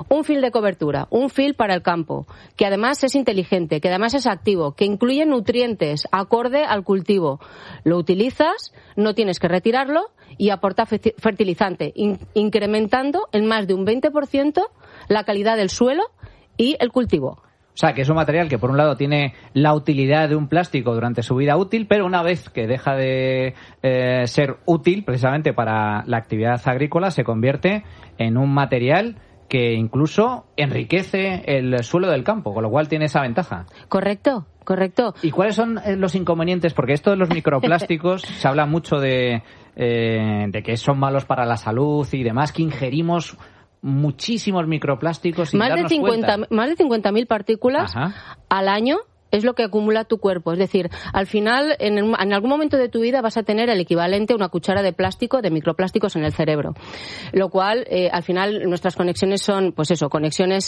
un film de cobertura, un film para el campo, que además es inteligente, que además es activo, que incluye nutrientes acorde al cultivo. Lo utilizas, no tienes que retirarlo y aporta fertilizante, incrementando en más de un 20% la calidad del suelo y el cultivo. O sea, que es un material que por un lado tiene la utilidad de un plástico durante su vida útil, pero una vez que deja de ser útil precisamente para la actividad agrícola, se convierte en un material que incluso enriquece el suelo del campo, con lo cual tiene esa ventaja. Correcto. ¿Y cuáles son los inconvenientes? Porque esto de los microplásticos se habla mucho de que son malos para la salud y demás, que ingerimos muchísimos microplásticos sin darnos cuenta. Más de 50.000 partículas al año es lo que acumula tu cuerpo. Es decir, al final, en algún momento de tu vida vas a tener el equivalente a una cuchara de plástico, de microplásticos en el cerebro. Lo cual, al final, nuestras conexiones son, pues eso, conexiones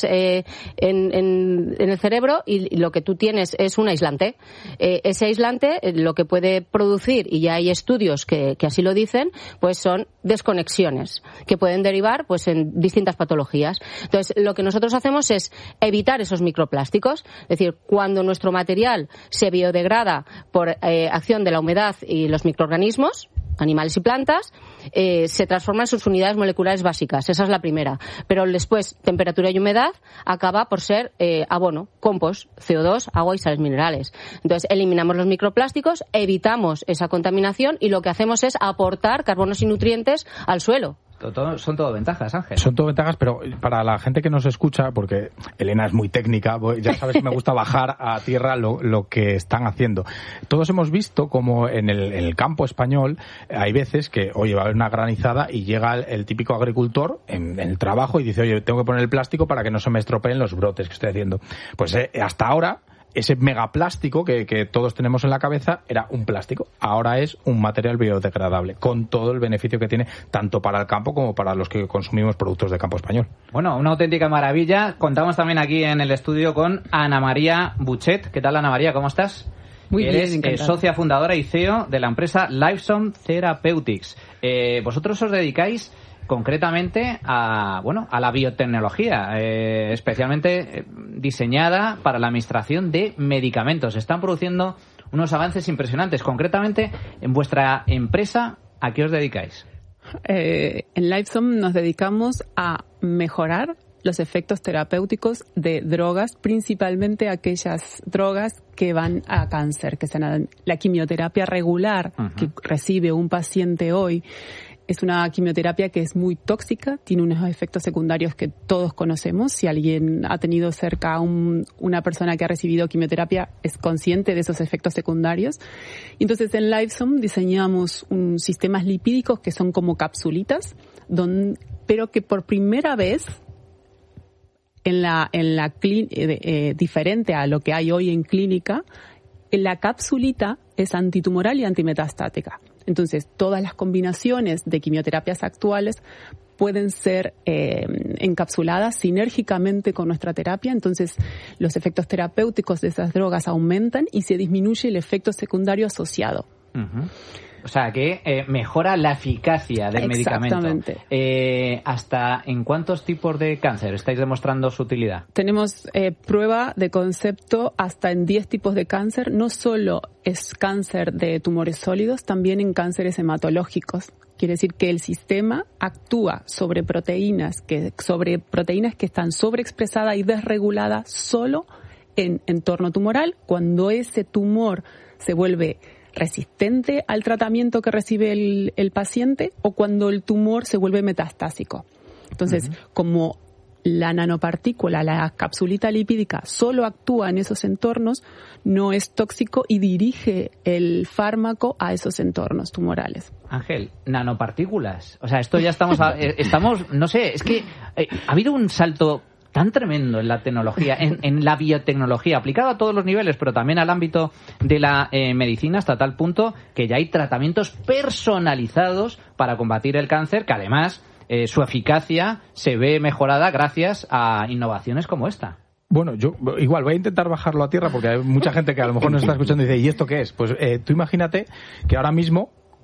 en el cerebro, y lo que tú tienes es un aislante. Ese aislante, lo que puede producir, y ya hay estudios que así lo dicen, pues son desconexiones que pueden derivar pues en distintas patologías. Entonces, lo que nosotros hacemos es evitar esos microplásticos. Es decir, cuando nuestro material se biodegrada por acción de la humedad y los microorganismos, animales y plantas, se transforma en sus unidades moleculares básicas. Esa es la primera. Pero después, temperatura y humedad acaba por ser abono, compost, CO2, agua y sales minerales. Entonces, eliminamos los microplásticos, evitamos esa contaminación y lo que hacemos es aportar carbonos y nutrientes al suelo. Son todo ventajas, Ángel. Son todo ventajas, pero para la gente que nos escucha, porque Elena es muy técnica, ya sabes que me gusta bajar a tierra lo que están haciendo. Todos hemos visto como en el campo español hay veces que, oye, va a haber una granizada y llega el típico agricultor en el trabajo y dice, oye, tengo que poner el plástico para que no se me estropeen los brotes que estoy haciendo. Pues hasta ahora ese megaplástico que todos tenemos en la cabeza era un plástico. Ahora es un material biodegradable, con todo el beneficio que tiene tanto para el campo como para los que consumimos productos de campo español. Bueno, una auténtica maravilla. Contamos también aquí en el estudio con Ana María Buchet. ¿Qué tal, Ana María? ¿Cómo estás? Muy bien, eres socia fundadora y CEO de la empresa Lifezone Therapeutics. Vosotros os dedicáis concretamente a la biotecnología, especialmente diseñada para la administración de medicamentos. Están produciendo unos avances impresionantes. Concretamente, en vuestra empresa, ¿a qué os dedicáis? En Lifezone nos dedicamos a mejorar los efectos terapéuticos de drogas, principalmente aquellas drogas que van a cáncer, que sean la quimioterapia regular que recibe un paciente hoy. Es una quimioterapia que es muy tóxica, tiene unos efectos secundarios que todos conocemos. Si alguien ha tenido cerca a una persona que ha recibido quimioterapia, es consciente de esos efectos secundarios. Entonces, en Lifezone diseñamos sistemas lipídicos que son como capsulitas, pero que por primera vez, diferente a lo que hay hoy en clínica, la capsulita es antitumoral y antimetastática. Entonces, todas las combinaciones de quimioterapias actuales pueden ser encapsuladas sinérgicamente con nuestra terapia. Entonces, los efectos terapéuticos de esas drogas aumentan y se disminuye el efecto secundario asociado. O sea, que mejora la eficacia del medicamento. Exactamente. ¿Hasta en cuántos tipos de cáncer estáis demostrando su utilidad? Tenemos prueba de concepto hasta en 10 tipos de cáncer. No solo es cáncer de tumores sólidos, también en cánceres hematológicos. Quiere decir que el sistema actúa sobre proteínas que están sobreexpresadas y desreguladas solo en entorno tumoral. Cuando ese tumor se vuelve resistente al tratamiento que recibe el paciente, o cuando el tumor se vuelve metastásico. Entonces, como la nanopartícula, la capsulita lipídica, solo actúa en esos entornos, no es tóxico y dirige el fármaco a esos entornos tumorales. Ángel, nanopartículas. O sea, esto ya estamos no sé, es que ha habido un salto tan tremendo en la tecnología, en la biotecnología, aplicado a todos los niveles, pero también al ámbito de la medicina, hasta tal punto que ya hay tratamientos personalizados para combatir el cáncer, que además su eficacia se ve mejorada gracias a innovaciones como esta. Bueno, yo igual voy a intentar bajarlo a tierra porque hay mucha gente que a lo mejor nos está escuchando y dice, ¿y esto qué es? Pues tú imagínate que ahora mismo,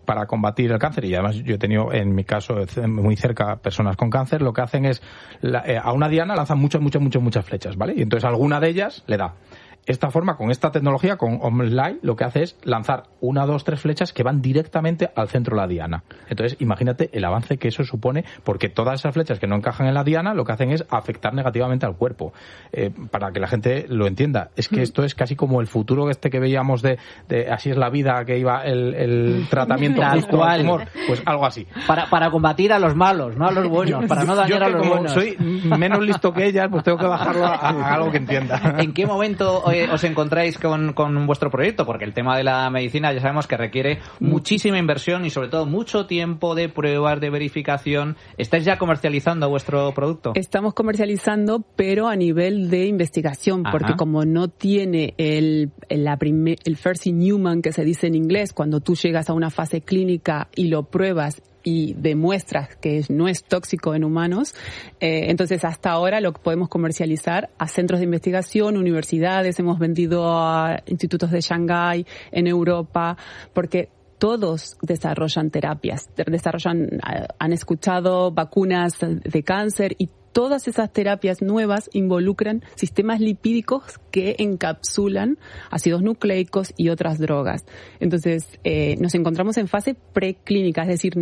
para combatir el cáncer, y además yo he tenido en mi caso muy cerca personas con cáncer, lo que hacen es a una diana lanzan muchas flechas, ¿vale? Y entonces alguna de ellas le da. Esta forma, con esta tecnología, con OmLight, lo que hace es lanzar 1, 2, 3 flechas que van directamente al centro de la diana. Entonces, imagínate el avance que eso supone, porque todas esas flechas que no encajan en la diana lo que hacen es afectar negativamente al cuerpo. Para que la gente lo entienda, es que esto es casi como el futuro que veíamos de así es la vida, que iba el tratamiento justo al tumor, pues algo así. Para combatir a los malos, no a los buenos, para no dañar a los buenos. Soy menos listo que ellas, pues tengo que bajarlo a algo que entienda. ¿En qué momento os encontráis con vuestro proyecto? Porque el tema de la medicina ya sabemos que requiere muchísima inversión y sobre todo mucho tiempo de pruebas, de verificación. ¿Estáis ya comercializando vuestro producto? Estamos comercializando, pero a nivel de investigación, porque como no tiene el first in human que se dice en inglés, cuando tú llegas a una fase clínica y lo pruebas y demuestras que no es tóxico en humanos, entonces hasta ahora lo podemos comercializar a centros de investigación, universidades, hemos vendido a institutos de Shanghái, en Europa, porque todos desarrollan terapias, han escuchado vacunas de cáncer y todas esas terapias nuevas involucran sistemas lipídicos que encapsulan ácidos nucleicos y otras drogas. Entonces, nos encontramos en fase preclínica, es decir,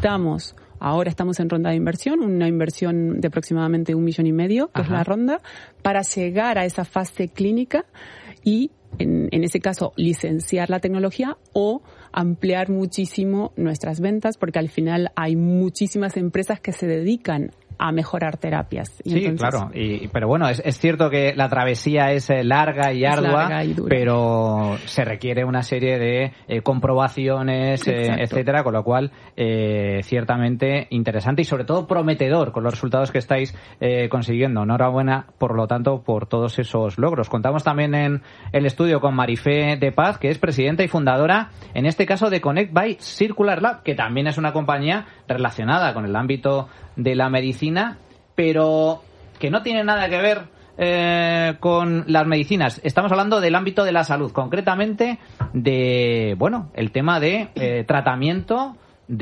ahora estamos en ronda de inversión, una inversión de aproximadamente 1,5 millones, que es la ronda, para llegar a esa fase clínica y, en ese caso, licenciar la tecnología o ampliar muchísimo nuestras ventas, porque al final hay muchísimas empresas que se dedican a mejorar terapias. Y sí, entonces, claro. Pero bueno, es cierto que la travesía es larga y ardua, pero se requiere una serie de comprobaciones, etcétera, con lo cual ciertamente interesante y sobre todo prometedor con los resultados que estáis consiguiendo. Enhorabuena, por lo tanto, por todos esos logros. Contamos también en el estudio con Marifé de Paz, que es presidenta y fundadora, en este caso, de Connect by Circular Lab, que también es una compañía relacionada con el ámbito de la medicina, pero que no tiene nada que ver con las medicinas. Estamos hablando del ámbito de la salud, concretamente de, el tema de tratamiento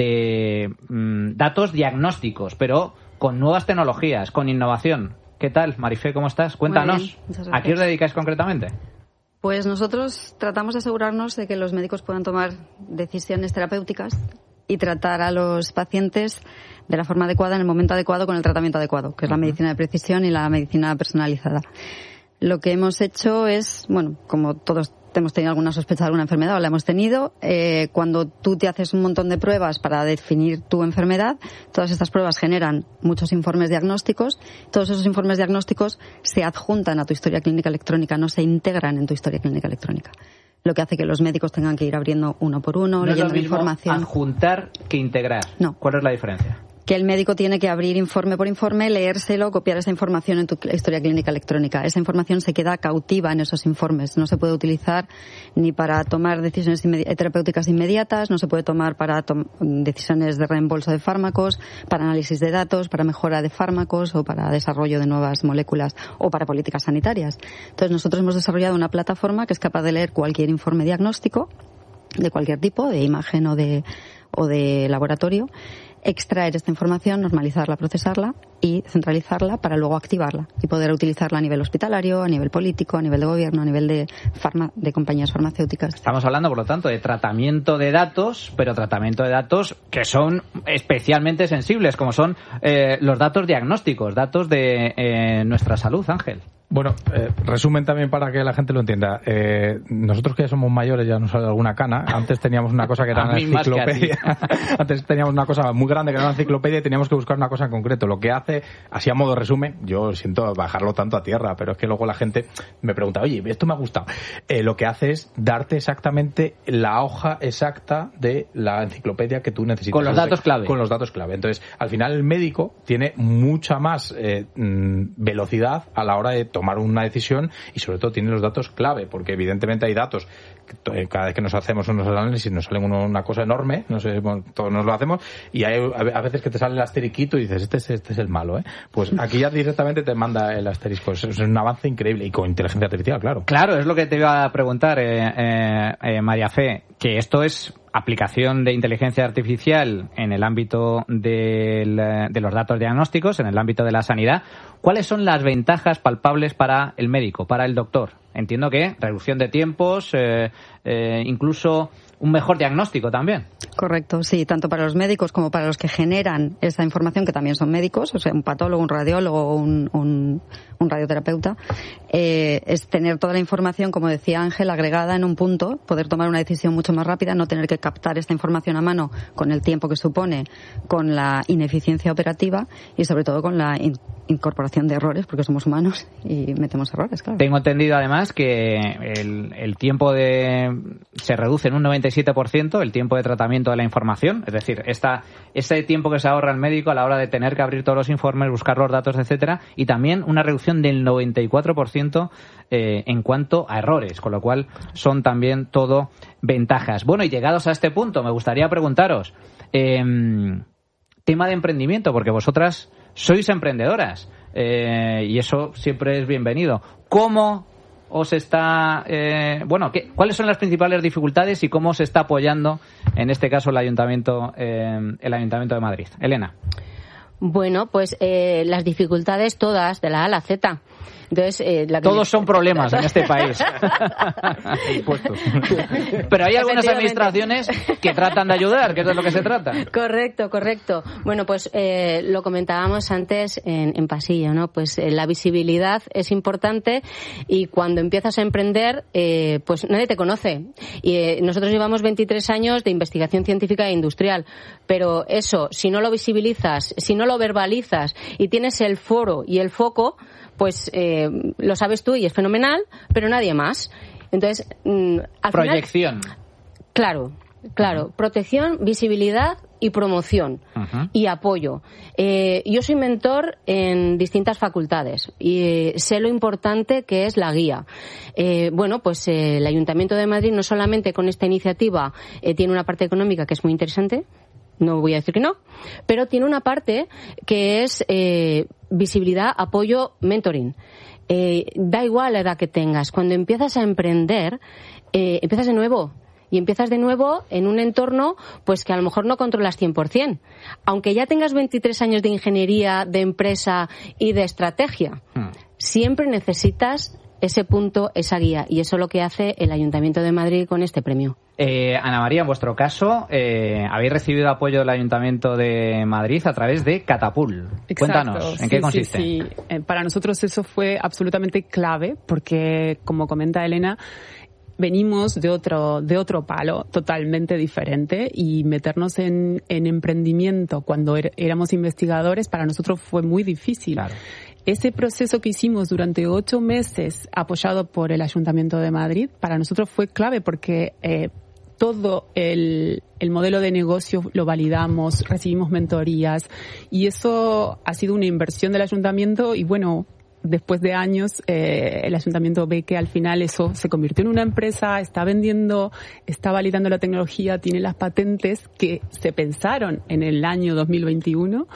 de datos diagnósticos, pero con nuevas tecnologías, con innovación. ¿Qué tal, Marifé? ¿Cómo estás? Cuéntanos. ¿A qué os dedicáis concretamente? Pues nosotros tratamos de asegurarnos de que los médicos puedan tomar decisiones terapéuticas y tratar a los pacientes de la forma adecuada, en el momento adecuado, con el tratamiento adecuado, que es la medicina de precisión y la medicina personalizada. Lo que hemos hecho es, como todos hemos tenido alguna sospecha de alguna enfermedad o la hemos tenido, cuando tú te haces un montón de pruebas para definir tu enfermedad, todas estas pruebas generan muchos informes diagnósticos, todos esos informes diagnósticos se adjuntan a tu historia clínica electrónica, no se integran en tu historia clínica electrónica. Lo que hace que los médicos tengan que ir abriendo uno por uno, leyendo información. ¿No es lo mismo adjuntar que integrar? No. ¿Cuál es la diferencia? Que el médico tiene que abrir informe por informe, leérselo, copiar esa información en tu historia clínica electrónica. Esa información se queda cautiva en esos informes. No se puede utilizar ni para tomar decisiones terapéuticas inmediatas, no se puede tomar para decisiones de reembolso de fármacos, para análisis de datos, para mejora de fármacos o para desarrollo de nuevas moléculas o para políticas sanitarias. Entonces nosotros hemos desarrollado una plataforma que es capaz de leer cualquier informe diagnóstico de cualquier tipo, de imagen o de laboratorio, extraer esta información, normalizarla, procesarla y centralizarla para luego activarla y poder utilizarla a nivel hospitalario, a nivel político, a nivel de gobierno, a nivel de compañías farmacéuticas. Estamos hablando, por lo tanto, de tratamiento de datos, pero tratamiento de datos que son especialmente sensibles, como son los datos diagnósticos, datos de nuestra salud, Ángel. Bueno, resumen también para que la gente lo entienda. Nosotros que ya somos mayores, ya nos sale alguna cana. Antes teníamos una cosa que era una enciclopedia. Antes teníamos una cosa muy grande que era una enciclopedia y teníamos que buscar una cosa en concreto. Lo que hace, así a modo resumen, yo siento bajarlo tanto a tierra, pero es que luego la gente me pregunta, oye, esto me ha gustado. Lo que hace es darte exactamente la hoja exacta de la enciclopedia que tú necesitas. Con los datos clave. Con los datos clave. Entonces, al final el médico tiene mucha más velocidad a la hora de tomar una decisión y sobre todo tiene los datos clave, porque evidentemente hay datos que cada vez que nos hacemos unos análisis nos salen una cosa enorme, no sé, todos nos lo hacemos y hay a veces que te sale el asteriquito y dices este es el malo, pues aquí ya directamente te manda el asterisco. Es un avance increíble y con inteligencia artificial, claro. Claro, es lo que te iba a preguntar, María Fe, que esto es aplicación de inteligencia artificial en el ámbito de los datos diagnósticos, en el ámbito de la sanidad. ¿Cuáles son las ventajas palpables para el médico, para el doctor? Entiendo que reducción de tiempos, incluso un mejor diagnóstico también. Correcto, sí, tanto para los médicos como para los que generan esa información, que también son médicos, o sea, un patólogo, un radiólogo, un radioterapeuta, es tener toda la información, como decía Ángel, agregada en un punto, poder tomar una decisión mucho más rápida, no tener que captar esta información a mano con el tiempo que supone, con la ineficiencia operativa y sobre todo con la incorporación de errores, porque somos humanos y metemos errores, claro. Tengo entendido además que el tiempo se reduce en un 97% el tiempo de tratamiento de la información, es decir, ese tiempo que se ahorra el médico a la hora de tener que abrir todos los informes, buscar los datos, etcétera, y también una reducción del 94% en cuanto a errores, con lo cual son también todo ventajas. Bueno, y llegados a este punto, me gustaría preguntaros tema de emprendimiento, porque vosotras sois emprendedoras y eso siempre es bienvenido. ¿Cómo os está, cuáles son las principales dificultades y cómo se está apoyando en este caso el Ayuntamiento de Madrid? Elena. Bueno, pues las dificultades todas, de la A a la Z. Entonces, todos son problemas en este país. Pero hay algunas administraciones que tratan de ayudar, que es de lo que se trata. Correcto. Bueno, pues lo comentábamos antes en pasillo, ¿no? Pues la visibilidad es importante y cuando empiezas a emprender, pues nadie te conoce. Y nosotros llevamos 23 años de investigación científica e industrial, pero eso, si no lo visibilizas, si no lo verbalizas y tienes el foro y el foco, pues lo sabes tú y es fenomenal, pero nadie más. Entonces, al proyección. Final, claro. Protección, visibilidad y promoción. Y apoyo. Yo soy mentor en distintas facultades y sé lo importante que es la guía. Pues el Ayuntamiento de Madrid no solamente con esta iniciativa tiene una parte económica que es muy interesante, no voy a decir que no, pero tiene una parte que es visibilidad, apoyo, mentoring. Da igual la edad que tengas. Cuando empiezas a emprender, empiezas de nuevo. Y empiezas de nuevo en un entorno pues que a lo mejor no controlas 100%. Aunque ya tengas 23 años de ingeniería, de empresa y de estrategia, siempre necesitas ese punto, esa guía. Y eso es lo que hace el Ayuntamiento de Madrid con este premio. Ana María, en vuestro caso, habéis recibido apoyo del Ayuntamiento de Madrid a través de Catapult. Exacto. Cuéntanos, ¿en qué consiste? Sí. Para nosotros eso fue absolutamente clave porque, como comenta Elena, venimos de otro palo totalmente diferente y meternos en emprendimiento cuando éramos investigadores para nosotros fue muy difícil. Claro. Ese proceso que hicimos durante 8 meses apoyado por el Ayuntamiento de Madrid para nosotros fue clave porque todo el modelo de negocio lo validamos, recibimos mentorías y eso ha sido una inversión del Ayuntamiento y bueno, después de años, el Ayuntamiento ve que al final eso se convirtió en una empresa, está vendiendo, está validando la tecnología, tiene las patentes que se pensaron en el año 2021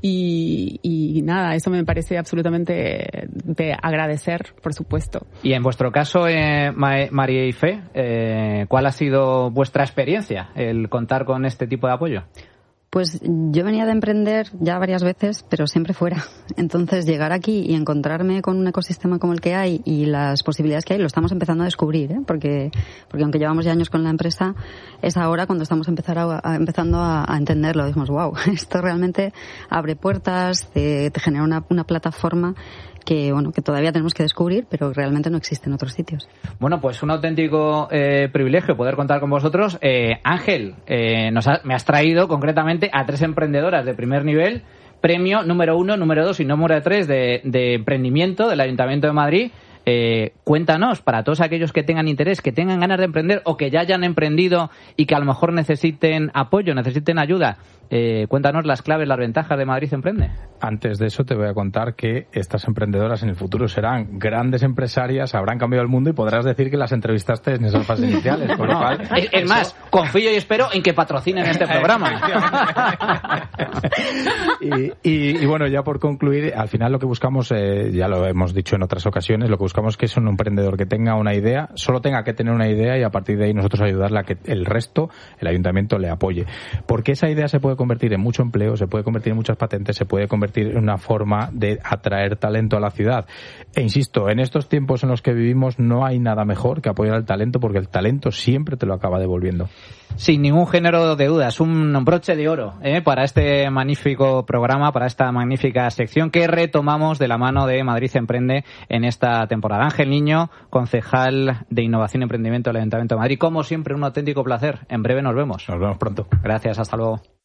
y nada, eso me parece absolutamente de agradecer, por supuesto. Y en vuestro caso, María y Fe, ¿cuál ha sido vuestra experiencia el contar con este tipo de apoyo? Pues yo venía de emprender ya varias veces, pero siempre fuera. Entonces, llegar aquí y encontrarme con un ecosistema como el que hay y las posibilidades que hay, lo estamos empezando a descubrir, ¿eh? Porque aunque llevamos ya años con la empresa, es ahora cuando estamos empezando a entenderlo. Decimos, wow, esto realmente abre puertas, te genera una plataforma que todavía tenemos que descubrir, pero realmente no existe en otros sitios. Bueno, pues un auténtico privilegio poder contar con vosotros. Ángel, me has traído concretamente a 3 emprendedoras de primer nivel, premio número 1, número 2 y número 3 de emprendimiento del Ayuntamiento de Madrid. Cuéntanos, para todos aquellos que tengan interés, que tengan ganas de emprender o que ya hayan emprendido y que a lo mejor necesiten apoyo, necesiten ayuda, cuéntanos las claves, las ventajas de Madrid Emprende. Antes de eso te voy a contar que estas emprendedoras en el futuro serán grandes empresarias, habrán cambiado el mundo y podrás decir que las entrevistaste en esas fases iniciales. Por lo cual, es más, confío y espero en que patrocinen este programa. y bueno, ya por concluir, al final lo que buscamos, ya lo hemos dicho en otras ocasiones, lo que buscamos buscamos que es un emprendedor que tenga una idea, solo tenga que tener una idea y a partir de ahí nosotros ayudarle a que el resto, el ayuntamiento, le apoye. Porque esa idea se puede convertir en mucho empleo, se puede convertir en muchas patentes, se puede convertir en una forma de atraer talento a la ciudad. E insisto, en estos tiempos en los que vivimos no hay nada mejor que apoyar al talento, porque el talento siempre te lo acaba devolviendo. Sin ningún género de dudas, un broche de oro para este magnífico programa, para esta magnífica sección que retomamos de la mano de Madrid Emprende en esta temporada. Ángel Niño, concejal de Innovación y Emprendimiento del Ayuntamiento de Madrid. Como siempre, un auténtico placer. En breve nos vemos. Nos vemos pronto. Gracias, hasta luego.